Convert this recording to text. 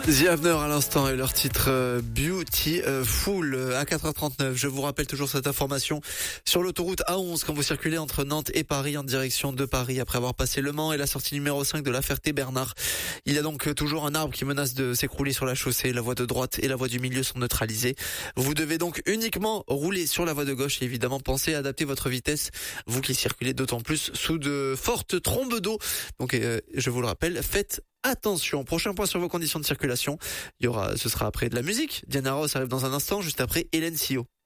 The Avener à l'instant et leur titre Beautiful à 4h39. Je vous rappelle toujours cette information sur l'autoroute A11 quand vous circulez entre Nantes et Paris en direction de Paris après avoir passé Le Mans et la sortie numéro 5 de la Ferté-Bernard. Il y a donc toujours un arbre qui menace de s'écrouler sur la chaussée. La voie de droite et la voie du milieu sont neutralisées. Vous devez donc uniquement rouler sur la voie de gauche et évidemment pensez à adapter votre vitesse. Vous qui circulez d'autant plus sous de fortes trombes d'eau. Donc je vous le rappelle, faites attention. Prochain point sur vos conditions de circulation. Ce sera après de la musique. Diana Ross arrive dans un instant, juste après Hélène Sio.